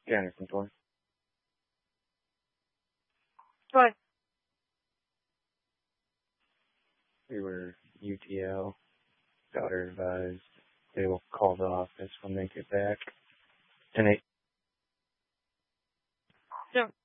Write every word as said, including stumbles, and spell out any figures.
Yeah, from Tor. What? We were U T L. Daughter advised they will call the office when they get back. And they So